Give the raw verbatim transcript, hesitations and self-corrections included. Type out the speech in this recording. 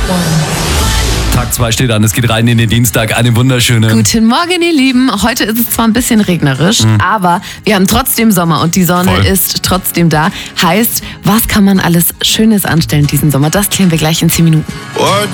Tag zwei steht an, es geht rein in den Dienstag. Einen wunderschönen. Guten Morgen, ihr Lieben. Heute ist es zwar ein bisschen regnerisch, mhm. aber wir haben trotzdem Sommer und die Sonne Voll. ist trotzdem da. Heißt, was kann man alles Schönes anstellen diesen Sommer? Das klären wir gleich in zehn Minuten.